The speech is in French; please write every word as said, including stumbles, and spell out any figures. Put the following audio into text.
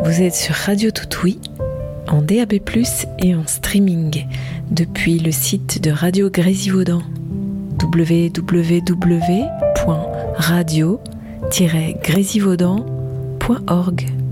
Vous êtes sur Radio Toutouille, en D A B plus, et en streaming depuis le site de Radio Grésivaudan, w w w point radio tiret grésivaudan point org.